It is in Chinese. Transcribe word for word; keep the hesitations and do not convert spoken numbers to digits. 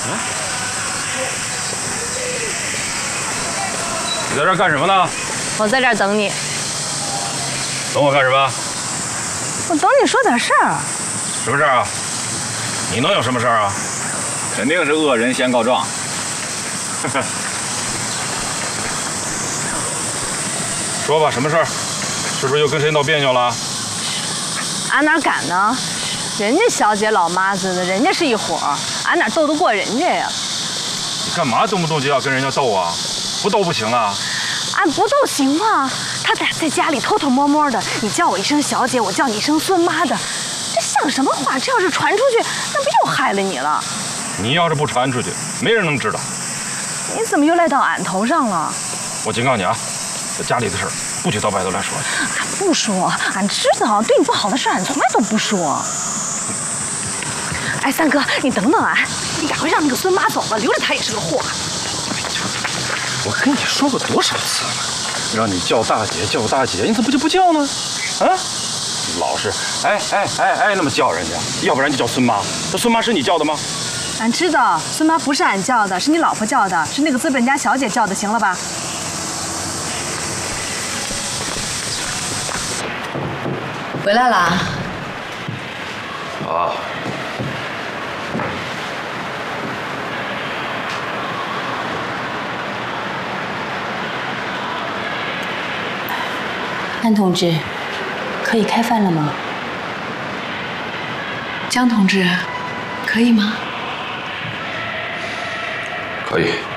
你在这儿干什么呢？ 我在这儿等你。 等我干什么？ 我等你说点事儿。 什么事儿啊？你能有什么事儿啊？ 肯定是恶人先告状。 说吧，什么事儿？是不是又跟谁闹别扭了？ 俺哪敢呢？人家小姐老妈子的，人家是一伙儿，俺哪斗得过人家呀？ 你干嘛动不动就要跟人家斗啊？不斗不行啊！ 俺不斗行吗？他俩在家里偷偷摸摸的，你叫我一声小姐，我叫你一声孙妈的，这像什么话？这要是传出去，那不又害了你了？ 你要是不传出去，没人能知道。 你怎么又赖到俺头上了？ 我警告你啊，这家里的事儿不许到外头来说。 俺不说，俺知道对你不好的事，俺从来都不说。哎，三哥，你等等俺，你赶快让那个孙妈走吧，留着她也是个祸。 我跟你说过多少次了，让你叫大姐叫大姐，你怎么就不叫呢？啊，老是哎哎哎哎那么叫人家，要不然就叫孙妈。这孙妈是你叫的吗？ 俺知道孙妈不是俺叫的，是你老婆叫的，是那个资本家小姐叫的，行了吧？ 回来啦。 啊。 安同志，可以开饭了吗？ 江同志，可以吗？ 可以。